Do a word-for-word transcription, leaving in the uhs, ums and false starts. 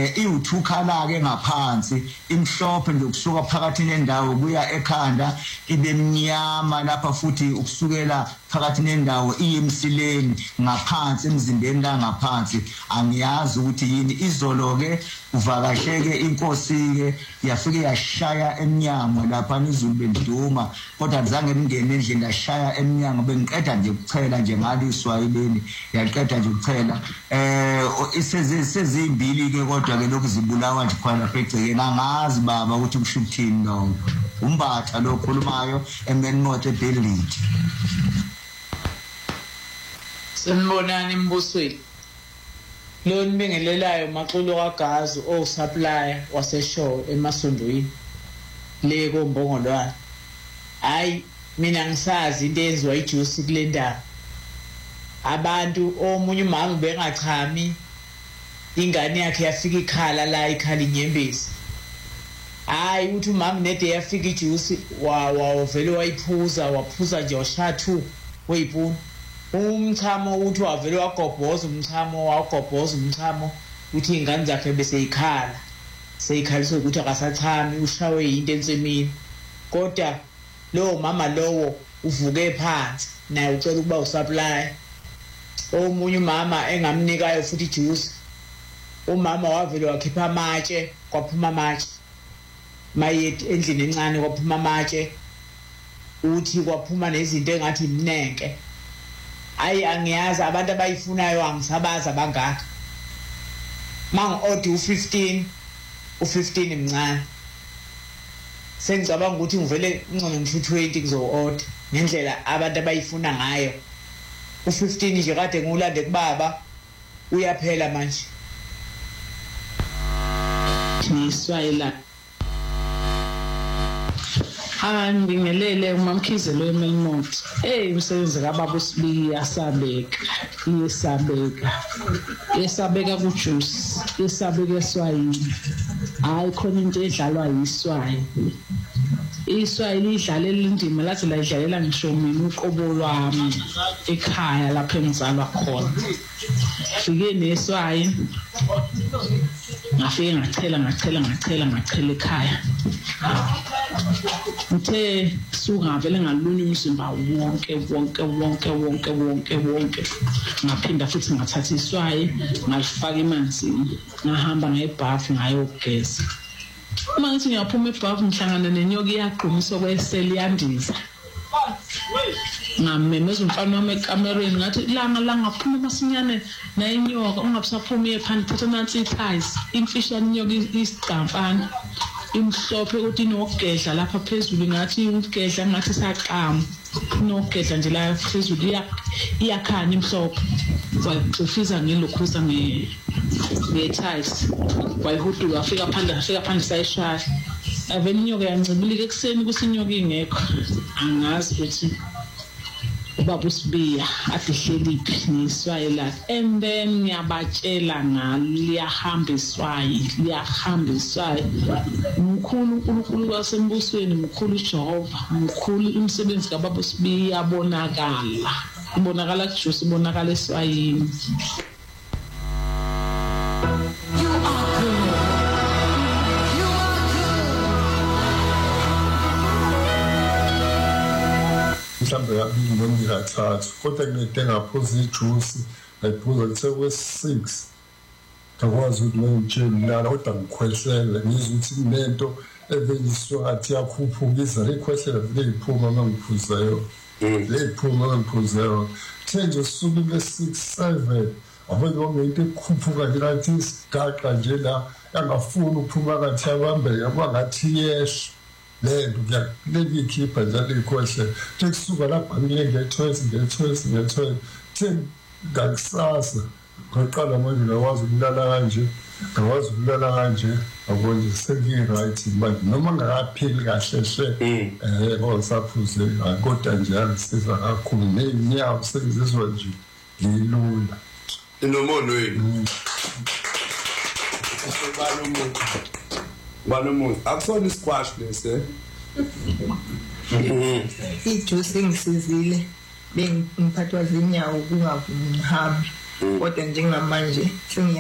eh iwuthukhala ke ngaphansi imhlophe nje ukusuka phakathi nendawo kuya ekhanda ibe mnyama lapha futhi ukusukela phakathi nendawo iyemsileni ngaphansi emzimbeni la ngaphansi angiyazi ukuthi yini izolo ke uvakahleke inkosi ke yafike yashaya eminyango lapha izulu beduma kodwa zange ngene endlini yashaya eminyango bengiqeda nje ukuchela nje ngalo iSwahilini yaqeda nje ukuchela eh iseze sezimbili ke kodwa ke lokhu zibulawa nje khona phegcekeni angazi baba ukuthi kusho ukuthini lo umbatha lo khulumayo emenmoto eBelid. Sanibonani Mbusweni. Lo nibingelelayo Maxolo kaGazi o supplier waseshow emasondweni le kombongolwana. Hayi mina ngisazi into enziwa ijuice kule ndawo. Abantu omunye umama bengachami ingane yakhe yafika ikhala la ikhala inyembezi. Hayi uthi umama nede yafika ijuice wa wavele wayiphuza waphuza nje washathu weyipuni. Umchamo uthi wavele wagobhoza umchamo wagobhoza umchamo uthi ingane zakhe bese ikhala seyikhaliswe ukuthi akasachami ushawe into ensemini kodwa lo mama lowo uvuke phansi naye ucela ukuba usupply omunye umama engamnikayo futhi ijuice umama wavele wakhipha amatshe kwaphuma amatshe maye endlini encane kwaphuma amatshe uthi kwaphuma nezinto engathi imnenke. Hayi angiyazi abantu abayifunayo angisabaza bangaka mang order u15 u15 emncane sengicabanga ukuthi ngivele ngcono ngisho twenty kuzo order ngendlela abantu abayifuna ngayo u15 nje kade ngulande kubaba uyaphela manje niswayela Angibingelele uMamkhizelo eMelmont. Eh umsebenzi kaBaba uSibi yasabeka. Iyesabeka. Yesabeka kujuice, yesabeka eSwahili. Hayi khona into edlalwa yiSwahili. ISwahili idlalela indima lathi la idlalela ngisho mina uqobo lwami ekhaya lapho engizalwa khona. Fike neSwahili. Ngafike ngachela ngachela ngachela ngachela ekhaya. Uthe suka vele ngalunye umzimba wonke wonke wonke wonke wonke wonke ngaphinda futhi ngathatha iswayi ngalifaka emanzini ngahamba ngebhafu ngayogeza uma ngithi ngiyaphuma ebhafu ngihlangana nenyoka iyaqhumisa kweseli yandiza ngamemeza umfana wami ekamereni ngathi langa langa phuma masinyane nayinyoka ungabusaphuma ephansi thatha nansi ithighs imfisha inyoka isiqamfana imhlophe ukuthi inogedla lapha phezulu ngathi ugedla ngathi saqama inogedla nje la phezulu iya iyakhanya imhlophe wayifiza ngelokhuza nge nge-ties wayihudu wafika phandle afika phandle sayishaya avele inyoka yancibilika ekseni kusinyoka ingekho angazi ukuthi ubaba uSibiya adihleliphi niswayela and then ngiyabatshela ngaliyahamba iswayi liyahamba iswayi mkhulu uNkulunkulu wasembusweni mkhulu uJehova mkhulu umsebenzi kaBaba uSibiya yabonakala ibonakala kujuice ibonakala eswayini. Mhlambe yabili noma ngirathathu kodwa kunede ngaphuza ijuice ngayiphuza kuthe kwesi-six ngakwazi ukuthi ngitshele lana kodwa ngikhwehlela ngizwe ukuthi kunento eveliswa ngathi yakhuphuka izale ikhwehlela vele iphuma mangiphuzayo le iphuma mangiphuzayo the nje suku le-six seven abanye wangento ekhuphuka nje ngathi isigaqa nje la yangafuni ukuphuma ngathi yabambeka kwangathi yesha lento kuyakuleki ikhipha njalo ikhohle tekusuka lapha ngiyengethwesi ngethwesi ngethwesi the ngakusasa ngaqala manje ngakwazi ukulala kanje ngakwazi ukulala kanje akonje sengi-right manje noma ngakaphili kahle hle eh ngosaphuze kodwa nje angisiza kakhulu ney'nyawo sengizizwa nje ngilula inomonweni balomuntu balomuntu akusona isquash lese ijuice ngisizile bengiphathwa zinyawo kungavumi ngihambe kodwa njengamanje